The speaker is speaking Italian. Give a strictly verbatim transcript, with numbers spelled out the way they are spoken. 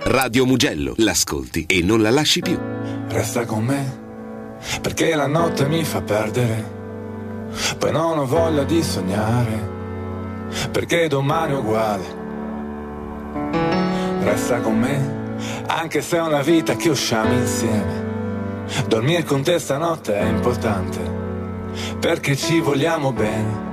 Radio Mugello, l'ascolti e non la lasci più. Resta con me, perché la notte mi fa perdere. Poi non ho voglia di sognare, perché domani è uguale. Resta con me, anche se è una vita che usciamo insieme. Dormire con te stanotte è importante, perché ci vogliamo bene.